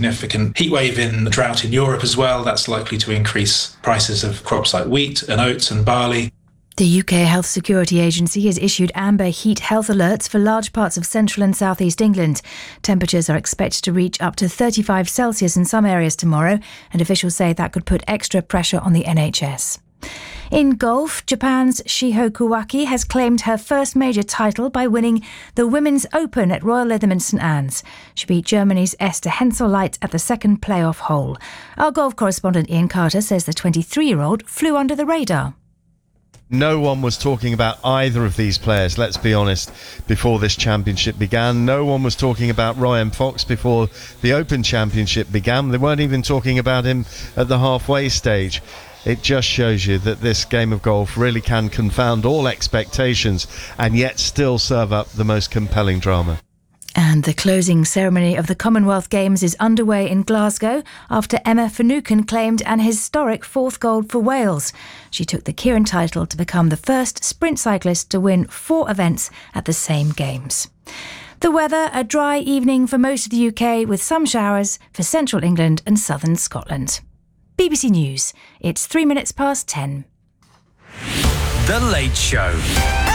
significant heatwave in the drought in Europe as well. That's likely to increase prices of crops like wheat and oats and barley. The UK Health Security Agency has issued amber heat health alerts for large parts of central and southeast England. Temperatures are expected to reach up to 35 Celsius in some areas tomorrow, and officials say that could put extra pressure on the NHS. In golf, Japan's Shiho Kuwaki has claimed her first major title by winning the Women's Open at Royal Leatherman St Anne's. She beat Germany's Esther Henseleit at the second playoff hole. Our golf correspondent Ian Carter says the 23-year-old flew under the radar. No one was talking about either of these players, let's be honest, before this championship began. No one was talking about Ryan Fox before the Open Championship began. They weren't even talking about him at the halfway stage. It just shows you that this game of golf really can confound all expectations and yet still serve up the most compelling drama. And the closing ceremony of the Commonwealth Games is underway in Glasgow after Emma Finucane claimed an historic fourth gold for Wales. She took the Keirin title to become the first sprint cyclist to win 4 events at the same Games. The weather, a dry evening for most of the UK with some showers for central England and southern Scotland. BBC News, it's 3 minutes past 10. The Late Show.